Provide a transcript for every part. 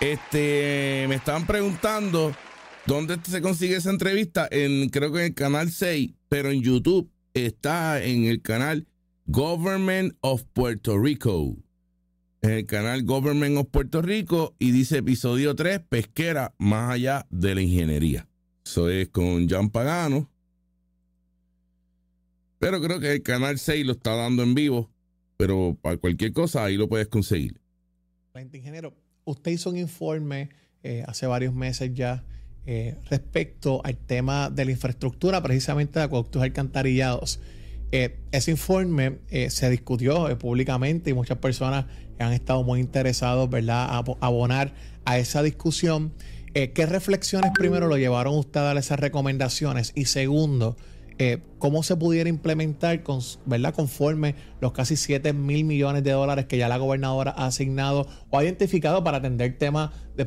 Me estaban preguntando dónde se consigue esa entrevista. Creo que en el canal 6, pero en YouTube está en el canal Government of Puerto Rico. En el canal Government of Puerto Rico y dice episodio 3, pesquera más allá de la ingeniería. Eso es con Jan Pagano. Pero creo que el canal 6 lo está dando en vivo. Pero para cualquier cosa ahí lo puedes conseguir. Ingeniero, usted hizo un informe hace varios meses ya respecto al tema de la infraestructura, precisamente de acueductos alcantarillados. Ese informe se discutió públicamente y muchas personas han estado muy interesados, ¿verdad?, a abonar a esa discusión. ¿Qué reflexiones primero lo llevaron usted a dar esas recomendaciones? Y segundo, ¿cómo se pudiera implementar, ¿verdad?, conforme los casi 7,000 millones de dólares que ya la gobernadora ha asignado o ha identificado para atender temas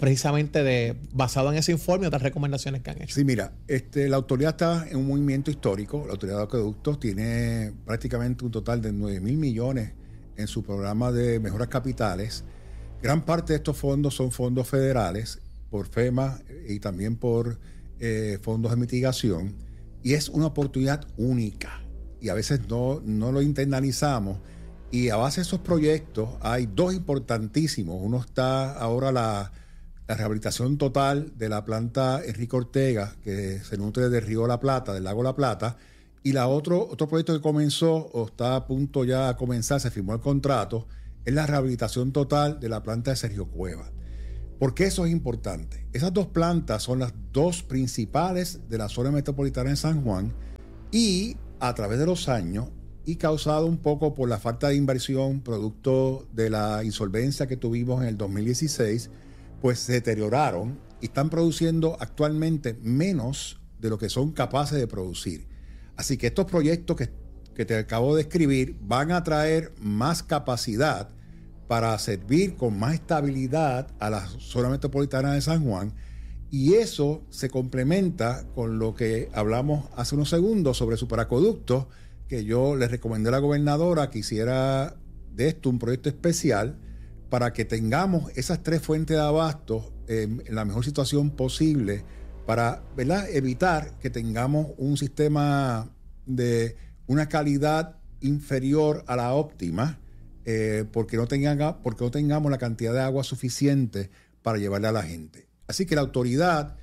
basado en ese informe y otras recomendaciones que han hecho? Sí, mira, la autoridad está en un movimiento histórico. La autoridad de acueductos tiene prácticamente un total de 9,000 millones en su programa de mejoras capitales. Gran parte de estos fondos son fondos federales por FEMA y también por fondos de mitigación. Y es una oportunidad única y a veces no lo internalizamos. Y a base de esos proyectos hay dos importantísimos. Uno está ahora la rehabilitación total de la planta Enrique Ortega, que se nutre del río La Plata, del lago La Plata. Y otro proyecto que comenzó o está a punto ya a comenzar, se firmó el contrato, es la rehabilitación total de la planta de Sergio Cueva. ¿Por qué eso es importante? Esas dos plantas son las dos principales de la zona metropolitana de San Juan y a través de los años y causado un poco por la falta de inversión producto de la insolvencia que tuvimos en el 2016, pues se deterioraron y están produciendo actualmente menos de lo que son capaces de producir. Así que estos proyectos que te acabo de describir van a traer más capacidad para servir con más estabilidad a la zona metropolitana de San Juan, y eso se complementa con lo que hablamos hace unos segundos sobre superacueductos, que yo le recomendé a la gobernadora que hiciera de esto un proyecto especial para que tengamos esas tres fuentes de abasto en la mejor situación posible para, ¿verdad?, evitar que tengamos un sistema de una calidad inferior a la óptima, porque no tengamos la cantidad de agua suficiente para llevarle a la gente. Así que la autoridad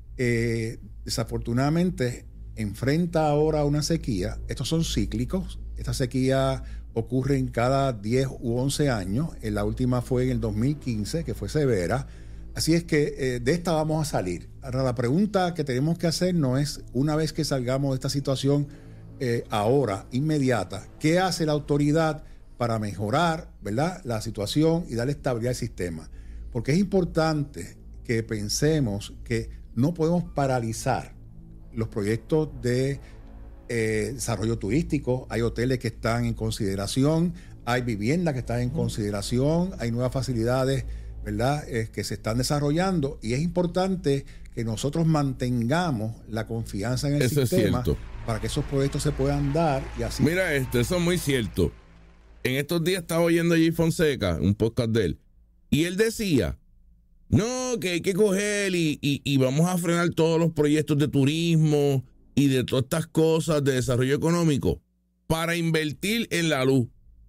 desafortunadamente enfrenta ahora una sequía. Estos son cíclicos. Esta sequía ocurre en cada 10 u 11 años. La última fue en el 2015, que fue severa. Así es que de esta vamos a salir. Ahora, la pregunta que tenemos que hacer no es, una vez que salgamos de esta situación ahora, inmediata, ¿qué hace la autoridad para mejorar, ¿verdad?, la situación y darle estabilidad al sistema? Porque es importante que pensemos que no podemos paralizar los proyectos de desarrollo turístico. Hay hoteles que están en consideración, hay viviendas que están en consideración, hay nuevas facilidades, ¿verdad?, que se están desarrollando, y es importante que nosotros mantengamos la confianza en el sistema para que esos proyectos se puedan dar y así. Mira, eso es muy cierto. En estos días estaba oyendo a Jay Fonseca, un podcast de él, y él decía, no, que hay que coger y vamos a frenar todos los proyectos de turismo y de todas estas cosas de desarrollo económico para invertir en la luz.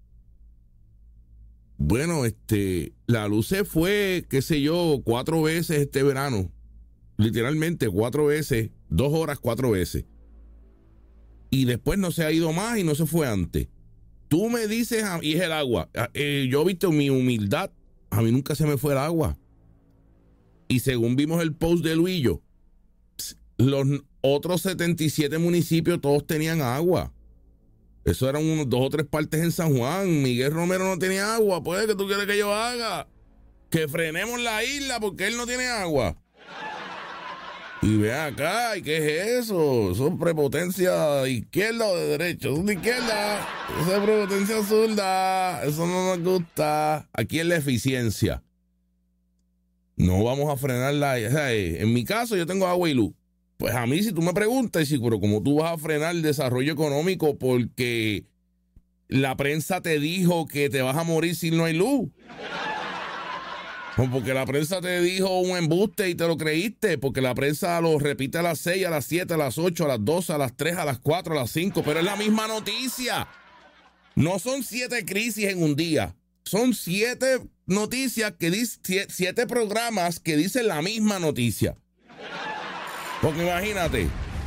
Bueno, la luz se fue, qué sé yo, 4 veces este verano. Literalmente 4 veces, 2 horas 4 veces. Y después no se ha ido más y no se fue antes. Tú me dices, y es el agua. Yo, visto mi humildad, a mí nunca se me fue el agua. Y según vimos el post de Luillo, los otros 77 municipios todos tenían agua. Eso eran unos 2 o 3 partes en San Juan. Miguel Romero no tenía agua. Pues, ¿qué tú quieres que yo haga? Que frenemos la isla porque él no tiene agua. Y ve acá, ¿y qué es eso? Eso es prepotencia de izquierda o de derecha. Eso es de izquierda. Eso es prepotencia zurda. Eso no nos gusta. Aquí es la eficiencia. No vamos a frenar la... O sea, en mi caso, yo tengo agua y luz. Pues a mí, si tú me preguntas, sí, pero ¿cómo tú vas a frenar el desarrollo económico porque la prensa te dijo que te vas a morir si no hay luz? O porque la prensa te dijo un embuste y te lo creíste, porque la prensa lo repite a las 6, a las 7, a las 8, a las 12, a las 3, a las 4, a las 5, pero es la misma noticia. No son 7 crisis en un día, son 7 noticias que dicen, 7 programas que dicen la misma noticia. Porque imagínate.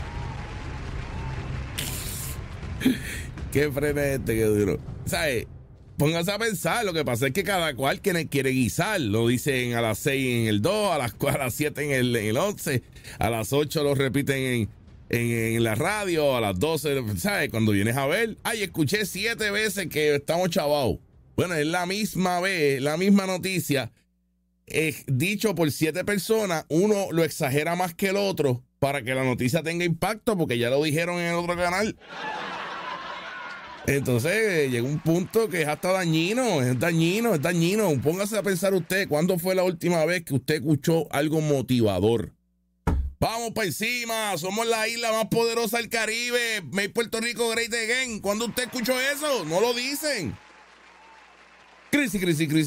Qué frenete, qué duro. ¿Sabes? Póngase a pensar, lo que pasa es que cada cual quiere guisar. Lo dicen a las 6 en el 2, a las 7 en el 11, a las 8 lo repiten en la radio, a las 12, ¿sabes? Cuando vienes a ver, ay, escuché 7 veces que estamos chavados. Bueno, es la misma vez, la misma noticia, dicho por 7 personas, uno lo exagera más que el otro para que la noticia tenga impacto, porque ya lo dijeron en el otro canal. Entonces llega un punto que es hasta dañino, es dañino. Póngase a pensar usted, ¿cuándo fue la última vez que usted escuchó algo motivador? Vamos para encima, somos la isla más poderosa del Caribe, Make Puerto Rico Great Again. ¿Cuándo usted escuchó eso? No lo dicen. Crisis.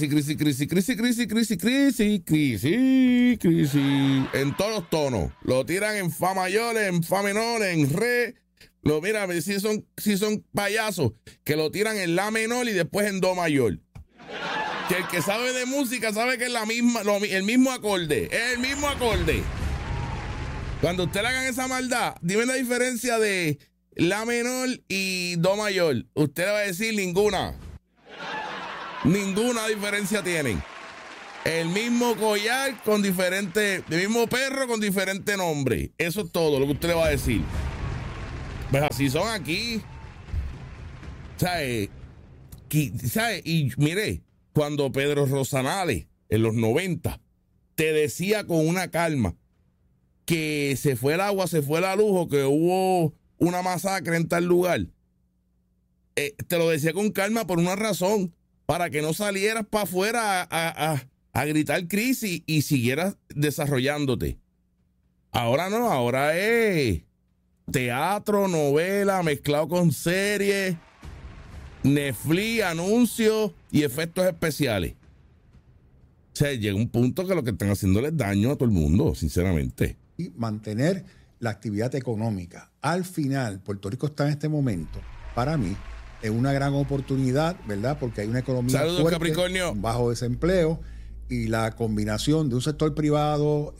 En todos los tonos. Lo tiran en fa mayor, en fa menor, en re. Mira, si son payasos que lo tiran en la menor y después en do mayor. Que el que sabe de música sabe que es el mismo acorde. Es el mismo acorde. Cuando usted le hagan esa maldad, dime la diferencia de la menor y do mayor. Usted le va a decir ninguna. Ninguna diferencia tienen. El mismo collar con diferente, el mismo perro con diferente nombre. Eso es todo lo que usted le va a decir. Pues así son aquí. ¿Sabe? Y mire, cuando Pedro Rosanales, en los 90, te decía con una calma que se fue el agua, se fue la luz, o que hubo una masacre en tal lugar, te lo decía con calma por una razón, para que no salieras para afuera a gritar crisis y siguieras desarrollándote. Ahora no, ahora es teatro, novela, mezclado con series, Netflix, anuncios y efectos especiales. O sea, llega un punto que lo que están haciendo es daño a todo el mundo, sinceramente. Y mantener la actividad económica. Al final, Puerto Rico está en este momento, para mí, en una gran oportunidad, ¿verdad? Porque hay una economía fuerte, Capricornio, bajo desempleo, y la combinación de un sector privado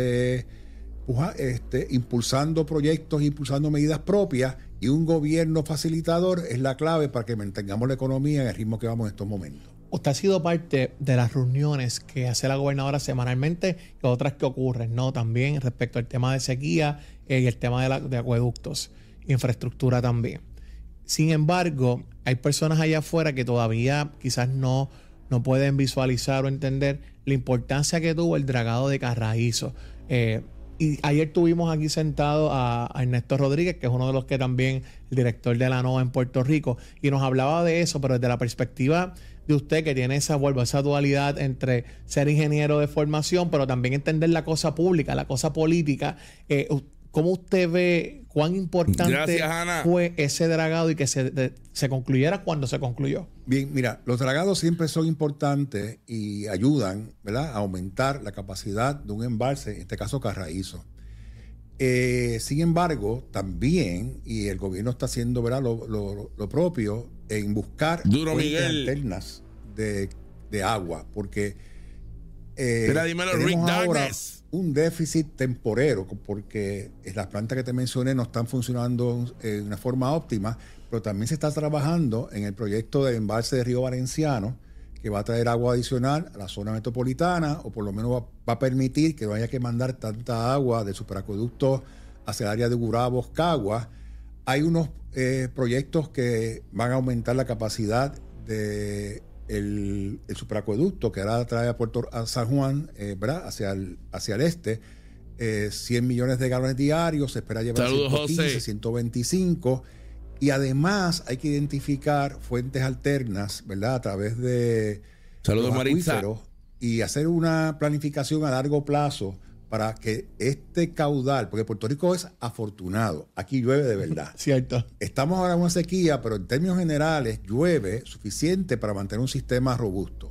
impulsando proyectos, impulsando medidas propias, y un gobierno facilitador es la clave para que mantengamos la economía en el ritmo que vamos en estos momentos. Usted ha sido parte de las reuniones que hace la gobernadora semanalmente y otras que ocurren, ¿no? También respecto al tema de sequía y el tema de acueductos, infraestructura también. Sin embargo, hay personas allá afuera que todavía quizás no pueden visualizar o entender la importancia que tuvo el dragado de Carraízo. Y ayer tuvimos aquí sentado a Ernesto Rodríguez, que es uno de los que también el director de la NOAA en Puerto Rico, y nos hablaba de eso, pero desde la perspectiva de usted, que tiene esa dualidad entre ser ingeniero de formación, pero también entender la cosa pública, la cosa política. ¿Cómo usted ve cuán importante fue ese dragado y que se concluyera cuando se concluyó? Bien, mira, los dragados siempre son importantes y ayudan, ¿verdad?, a aumentar la capacidad de un embalse, en este caso Carraízo. Sin embargo, también, y el gobierno está haciendo, ¿verdad?, lo propio en buscar fuentes alternas de agua, porque dímelo, Rick ahora Douglas, un déficit temporero, porque las plantas que te mencioné no están funcionando de una forma óptima, pero también se está trabajando en el proyecto de embalse de Río Valenciano, que va a traer agua adicional a la zona metropolitana, o por lo menos va a permitir que no haya que mandar tanta agua del superacueducto hacia el área de Gurabo, Caguas. Hay unos proyectos que van a aumentar la capacidad de el superacueducto que ahora trae a San Juan, ¿verdad?, hacia el este, 100 millones de galones diarios, se espera llevar 115, 125, y además hay que identificar fuentes alternas, ¿verdad?, a través de los acuíferos, y hacer una planificación a largo plazo para que este caudal, porque Puerto Rico es afortunado, aquí llueve de verdad. Cierto. Estamos ahora en una sequía, pero en términos generales llueve suficiente para mantener un sistema robusto.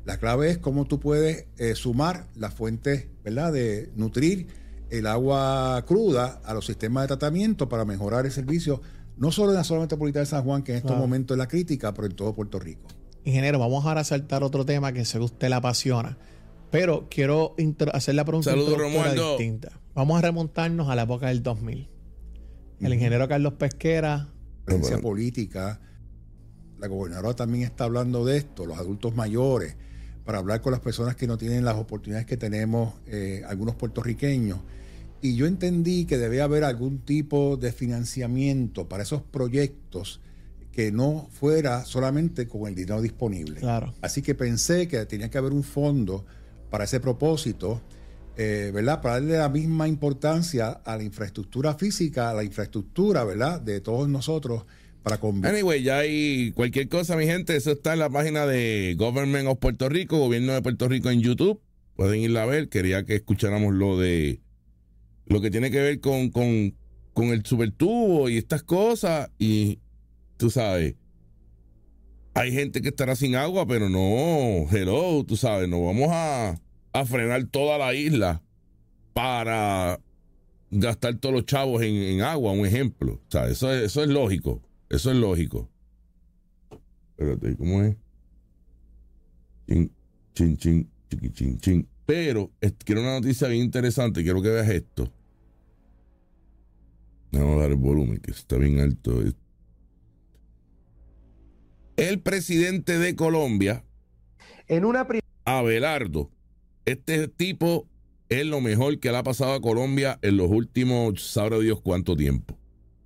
La clave es cómo tú puedes sumar las fuentes, ¿verdad?, de nutrir el agua cruda a los sistemas de tratamiento para mejorar el servicio, no solo en la zona metropolitana de San Juan, que en estos momentos es la crítica, pero en todo Puerto Rico. Ingeniero, vamos ahora a saltar otro tema que sé que a usted le apasiona, pero quiero hacer la pregunta distinta. Vamos a remontarnos a la época del 2000. El ingeniero Carlos Pesquera. La política, la gobernadora también está hablando de esto, los adultos mayores, para hablar con las personas que no tienen las oportunidades que tenemos algunos puertorriqueños. Y yo entendí que debía haber algún tipo de financiamiento para esos proyectos que no fuera solamente con el dinero disponible. Claro. Así que pensé que tenía que haber un fondo para ese propósito, ¿verdad? Para darle la misma importancia a la infraestructura física, a la infraestructura, ¿verdad?, de todos nosotros para convivir. Anyway, ya hay cualquier cosa, mi gente, eso está en la página de Government of Puerto Rico, Gobierno de Puerto Rico en YouTube. Pueden irla a ver. Quería que escucháramos lo que tiene que ver con el supertubo y estas cosas. Y tú sabes, hay gente que estará sin agua, pero no, hello, tú sabes, no vamos a frenar toda la isla para gastar todos los chavos en agua, un ejemplo. O sea, eso es lógico. Eso es lógico. Espérate, ¿cómo es? Chin, chin, chin, chiqui, chin, chin. Pero quiero una noticia bien interesante. Quiero que veas esto. Vamos a dar el volumen, que está bien alto. El presidente de Colombia, Abelardo, este tipo es lo mejor que le ha pasado a Colombia en los últimos, sabrá Dios cuánto tiempo.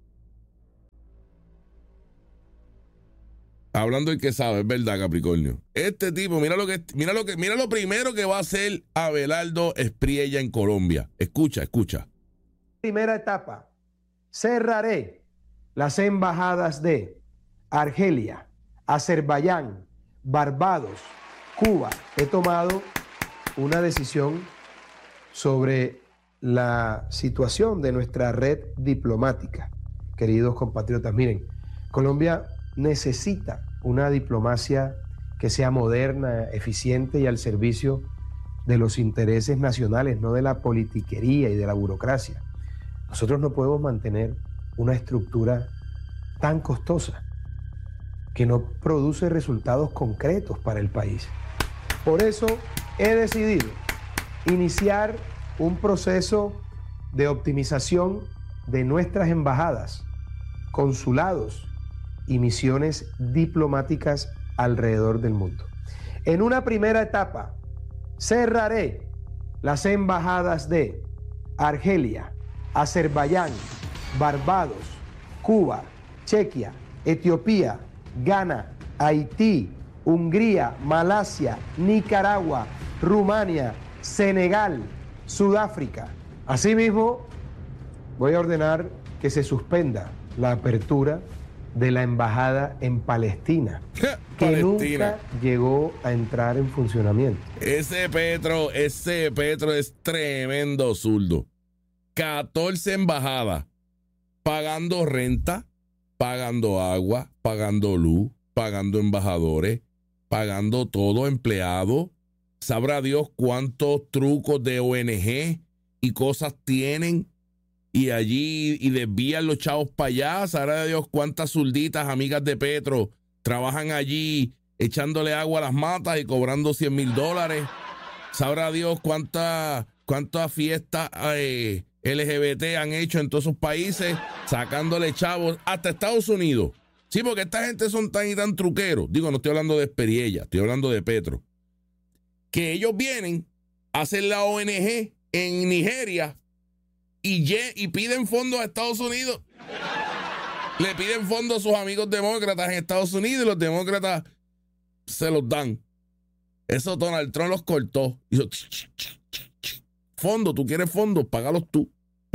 Hablando el que sabe, es verdad, Capricornio. Este tipo, mira lo primero que va a hacer Abelardo Espriella en Colombia. Escucha. Primera etapa. Cerraré las embajadas de Argelia, Azerbaiyán, Barbados, Cuba. He tomado una decisión sobre la situación de nuestra red diplomática. Queridos compatriotas, miren, Colombia necesita una diplomacia que sea moderna, eficiente y al servicio de los intereses nacionales, no de la politiquería y de la burocracia. Nosotros no podemos mantener una estructura tan costosa que no produce resultados concretos para el país. Por eso he decidido iniciar un proceso de optimización de nuestras embajadas, consulados y misiones diplomáticas alrededor del mundo. En una primera etapa, cerraré las embajadas de Argelia, Azerbaiyán, Barbados, Cuba, Chequia, Etiopía, Ghana, Haití, Hungría, Malasia, Nicaragua, Rumania, Senegal, Sudáfrica. Asimismo, voy a ordenar que se suspenda la apertura de la embajada en Palestina, que nunca llegó a entrar en funcionamiento. Ese Petro es tremendo zurdo. 14 embajadas, pagando renta, pagando agua, pagando luz, pagando embajadores, pagando todo, empleado. Sabrá Dios cuántos trucos de ONG y cosas tienen. Y allí, y desvían los chavos para allá. Sabrá Dios cuántas zurditas, amigas de Petro, trabajan allí echándole agua a las matas y cobrando $100,000. Sabrá Dios cuántas fiestas LGBT han hecho en todos esos países, sacándole chavos hasta Estados Unidos. Sí, porque esta gente son tan y tan truqueros. Digo, no estoy hablando de Espriella, estoy hablando de Petro. Que ellos vienen a hacer la ONG en Nigeria y piden fondos a Estados Unidos. Le piden fondos a sus amigos demócratas en Estados Unidos y los demócratas se los dan. Eso Donald Trump los cortó. Hizo fondo, tú quieres fondos, págalos tú.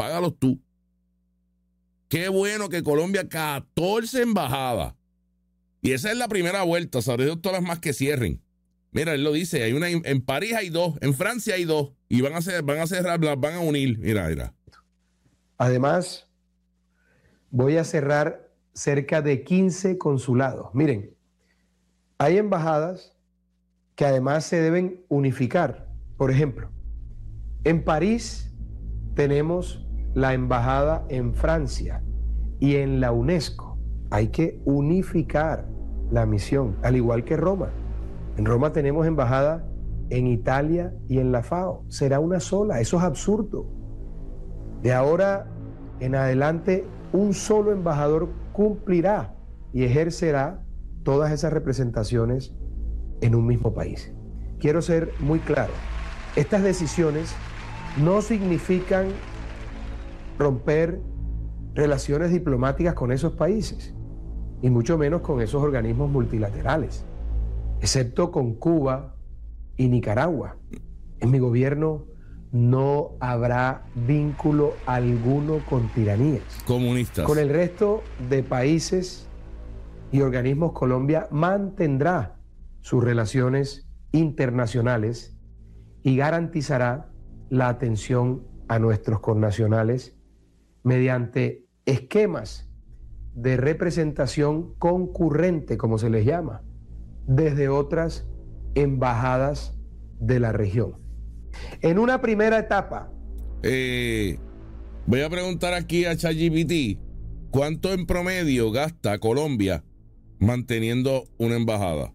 Qué bueno que Colombia 14 embajadas. Y esa es la primera vuelta, sobre todas las más que cierren. Mira, él lo dice, hay una en París hay 2, en Francia hay 2 y van a cerrar, las van a unir. Mira. Además, voy a cerrar cerca de 15 consulados. Miren, hay embajadas que además se deben unificar. Por ejemplo, en París tenemos la embajada en Francia y en la UNESCO. Hay que unificar la misión, al igual que Roma. En Roma tenemos embajada en Italia y en la FAO. Será una sola. Eso es absurdo. De ahora en adelante, un solo embajador cumplirá y ejercerá todas esas representaciones en un mismo país. Quiero ser muy claro. Estas decisiones no significan romper relaciones diplomáticas con esos países, y mucho menos con esos organismos multilaterales, excepto con Cuba y Nicaragua. En mi gobierno no habrá vínculo alguno con tiranías. Comunistas. Con el resto de países y organismos, Colombia mantendrá sus relaciones internacionales y garantizará la atención a nuestros connacionales mediante esquemas de representación concurrente, como se les llama, desde otras embajadas de la región. En una primera etapa. Voy a preguntar aquí a ChatGPT, ¿cuánto en promedio gasta Colombia manteniendo una embajada?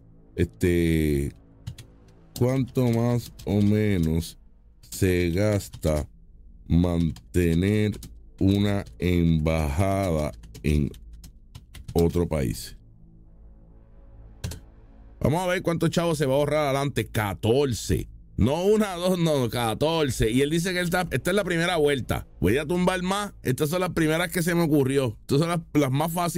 ¿Cuánto más o menos se gasta mantener una embajada en otro país? Vamos a ver cuántos chavos se va a ahorrar adelante. 14. No una, dos, no, 14. Y él dice que esta es la primera vuelta. Voy a tumbar más. Estas son las primeras que se me ocurrió. Estas son las más fáciles.